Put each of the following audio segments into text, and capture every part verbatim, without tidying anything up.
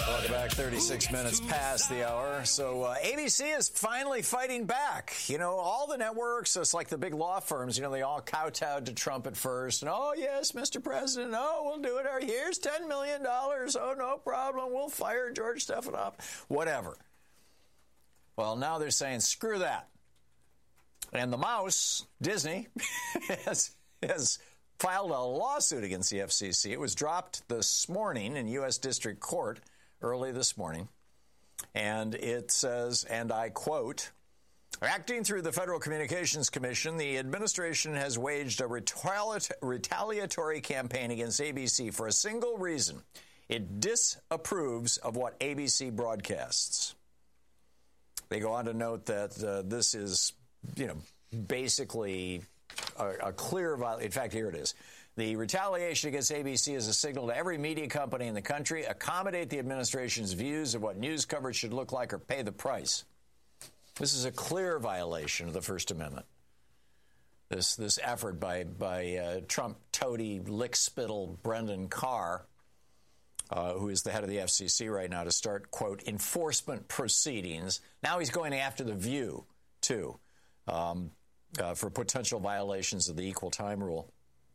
Welcome back. thirty-six minutes past the hour. So uh, A B C is finally fighting back. You know, all the networks, it's like the big law firms, you know, they all kowtowed to Trump at first. And, oh, yes, Mister President, oh, we'll do it. Here's ten million dollars. Oh, no problem. We'll fire George Stephanopoulos. Whatever. Well, now they're saying, screw that. And the mouse, Disney, has, has filed a lawsuit against the F C C. It was dropped this morning in U S District Court early this morning. And it says, and I quote, acting through the Federal Communications Commission, the administration has waged a retali- retaliatory campaign against A B C for a single reason. It disapproves of what A B C broadcasts. They go on to note that uh, this is, you know, basically a, a clear violation. In fact, here it is. The retaliation against A B C is a signal to every media company in the country, accommodate the administration's views of what news coverage should look like or pay the price. This is a clear violation of the First Amendment. This this effort by, by uh, Trump toady lickspittle Brendan Carr, uh, who is the head of the F C C right now, to start, quote, enforcement proceedings. Now he's going after The View, too, um, uh, for potential violations of the equal time rule.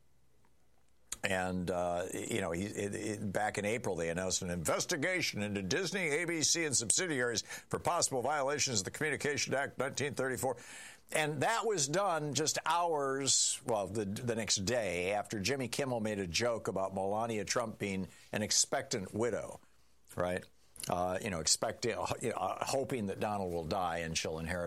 And, uh, you know, he, it, it, back in April, they announced an investigation into Disney, A B C, and subsidiaries for possible violations of the Communications Act nineteen thirty-four. And that was done just hours, well, the, the next day after Jimmy Kimmel made a joke about Melania Trump being an expectant widow, right? Uh, you know, expecting, you know, hoping that Donald will die and she'll inherit